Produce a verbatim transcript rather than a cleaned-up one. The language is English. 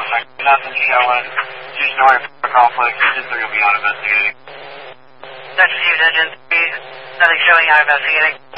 Nothing, you got one. Two story complex, Engine three will be on investigating. That's received, Engine three. Nothing showing on investigating.